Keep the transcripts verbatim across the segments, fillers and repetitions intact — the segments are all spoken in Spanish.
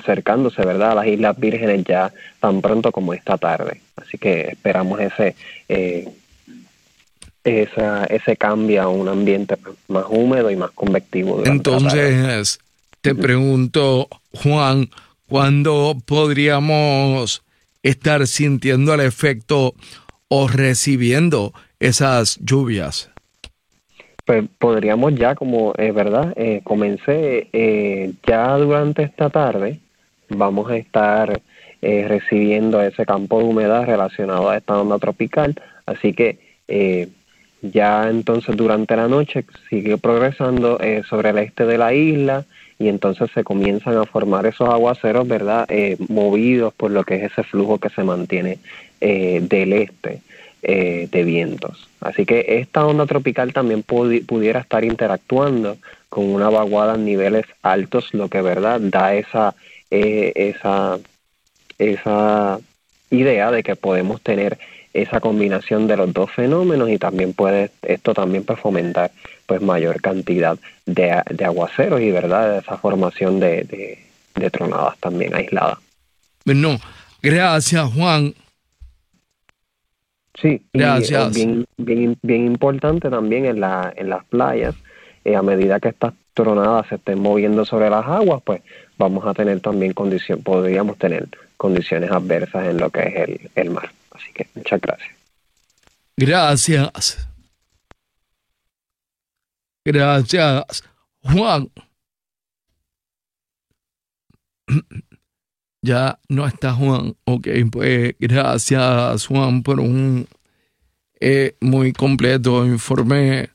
acercándose, ¿verdad?, a las Islas Vírgenes ya tan pronto como esta tarde. Así que esperamos ese eh, esa, ese cambio a un ambiente más húmedo y más convectivo. Entonces, te pregunto, Juan, ¿cuándo podríamos estar sintiendo el efecto o recibiendo esas lluvias? Pues podríamos ya, como es eh, verdad, eh, comencé eh, ya durante esta tarde, vamos a estar eh, recibiendo ese campo de humedad relacionado a esta onda tropical, así que eh, ya entonces durante la noche sigue progresando eh, sobre el este de la isla y entonces se comienzan a formar esos aguaceros, ¿verdad?, eh, movidos por lo que es ese flujo que se mantiene eh, del este. Eh, de vientos. Así que esta onda tropical también pudi- pudiera estar interactuando con una vaguada en niveles altos, lo que verdad da esa eh, esa esa idea de que podemos tener esa combinación de los dos fenómenos y también puede esto también pues fomentar pues mayor cantidad de, de aguaceros y verdad de esa formación de, de, de tronadas también aisladas. Bueno, gracias, Juan. Sí, gracias. Y bien, bien, bien importante también en la en las playas, eh, a medida que estas tronadas se estén moviendo sobre las aguas, pues vamos a tener también condición, podríamos tener condiciones adversas en lo que es el, el mar. Así que muchas gracias. Gracias. Gracias, Juan. Ya no está Juan. Ok, pues gracias, Juan, por un eh, muy completo informe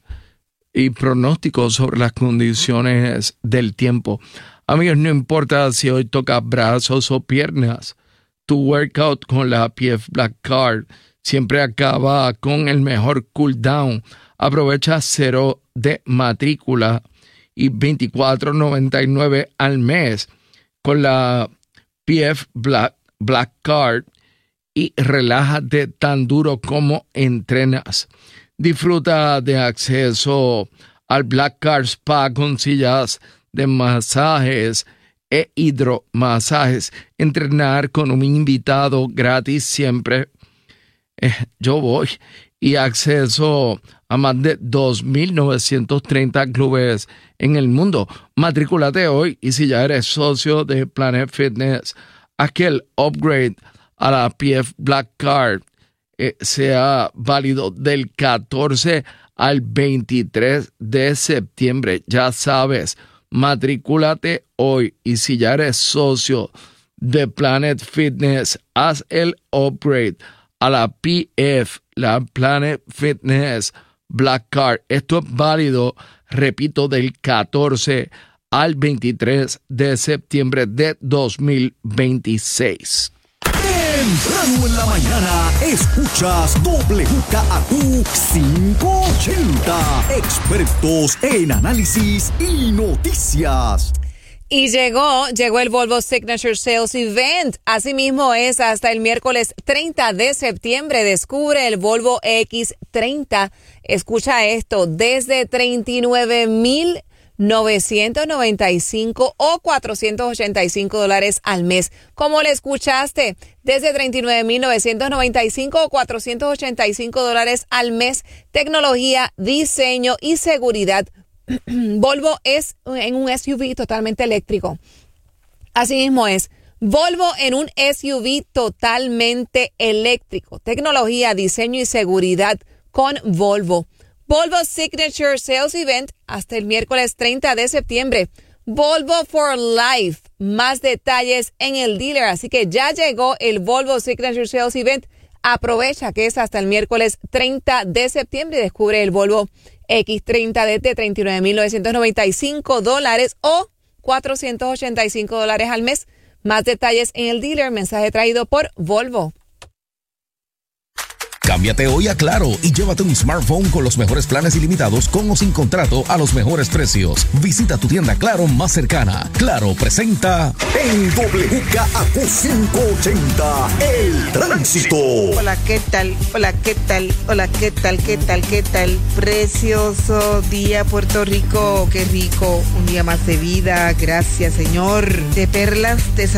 y pronóstico sobre las condiciones del tiempo. Amigos, no importa si hoy tocas brazos o piernas, tu workout con la P F Black Card siempre acaba con el mejor cool down. Aprovecha cero de matrícula y veinticuatro noventa y nueve al mes con la P F Black, Black Card y relájate tan duro como entrenas. Disfruta de acceso al Black Card Spa con sillas de masajes e hidromasajes. Entrenar con un invitado gratis siempre. Eh, yo voy. Y acceso a más de dos mil novecientos treinta clubes en el mundo. Matrículate hoy y si ya eres socio de Planet Fitness, haz que el upgrade a la P F Black Card eh, sea válido del catorce al veintitrés de septiembre. Ya sabes, matrículate hoy y si ya eres socio de Planet Fitness, haz el upgrade a la P F, la Planet Fitness Black Card. Esto es válido, repito, del catorce al veintitrés de septiembre de dos mil veintiséis. Temprano en la mañana escuchas W K A Q quinientos ochenta, expertos en análisis y noticias. Y llegó, llegó el Volvo Signature Sales Event. Asimismo es hasta el miércoles treinta de septiembre. Descubre el Volvo X treinta. Escucha esto, desde treinta y nueve mil novecientos noventa y cinco o cuatrocientos ochenta y cinco dólares al mes. Como le escuchaste, desde treinta y nueve mil novecientos noventa y cinco o cuatrocientos ochenta y cinco dólares al mes. Tecnología, diseño y seguridad. Volvo es en un S U V totalmente eléctrico. Asimismo es Volvo en un S U V totalmente eléctrico. Tecnología, diseño y seguridad con Volvo. Volvo Signature Sales Event hasta el miércoles treinta de septiembre. Volvo for Life. Más detalles en el dealer. Así que ya llegó el Volvo Signature Sales Event. Aprovecha que es hasta el miércoles treinta de septiembre y descubre el Volvo X treinta de treinta y nueve mil novecientos noventa y cinco dólares o cuatrocientos ochenta y cinco dólares al mes. Más detalles en el dealer. Mensaje traído por Volvo. Cámbiate hoy a Claro y llévate un smartphone con los mejores planes ilimitados con o sin contrato a los mejores precios. Visita tu tienda Claro más cercana. Claro presenta en W K A Q quinientos ochenta, el tránsito. Hola, ¿qué tal? Hola, ¿qué tal? Hola, ¿qué tal? ¿Qué tal? ¿Qué tal? Precioso día, Puerto Rico. Qué rico. Un día más de vida. Gracias, Señor. De perlas, de